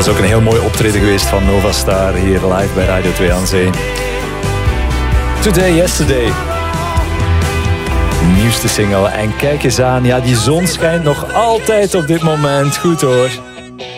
was ook een heel mooi optreden geweest van Nova Star hier live bij Radio 2 aan Zee. Today, Yesterday. Nieuwste single. En kijk eens aan, ja, die zon schijnt nog altijd op dit moment. Goed hoor.